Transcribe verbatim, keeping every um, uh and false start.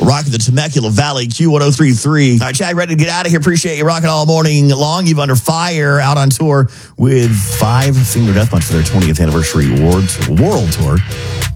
rocking the Temecula Valley, Q one oh three point three. All right, Chad, ready to get out of here. Appreciate you rocking all morning long. You've Under Fire out on tour with Five Finger Death Punch for their twentieth anniversary world, world tour.